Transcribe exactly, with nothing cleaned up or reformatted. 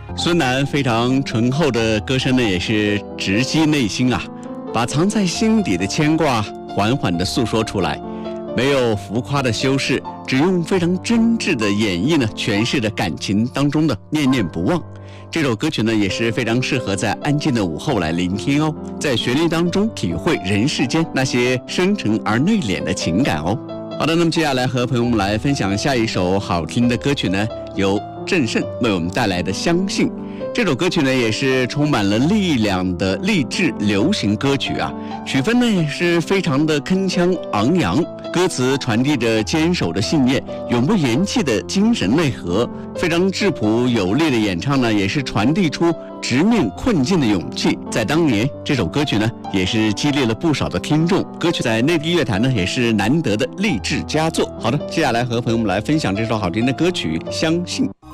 孙楠非常醇厚的歌声呢，也是直击内心啊，把藏在心底的牵挂缓缓地诉说出来，没有浮夸的修饰，只用非常真挚的演绎呢，诠释着感情当中的念念不忘。这首歌曲呢，也是非常适合在安静的午后来聆听哦，在旋律当中体会人世间那些深沉而内敛的情感哦。好的，那么接下来和朋友们来分享下一首好听的歌曲呢，由郑胜为我们带来的《相信》。这首歌曲呢，也是充满了力量的励志流行歌曲啊，曲风呢也是非常的铿锵昂扬，歌词传递着坚守的信念、永不言弃的精神内核，非常质朴有力的演唱呢，也是传递出直面困境的勇气。在当年，这首歌曲呢，也是激励了不少的听众。歌曲在内地乐坛呢，也是难得的励志佳作。好的，接下来和朋友们来分享这首好听的歌曲《相信》。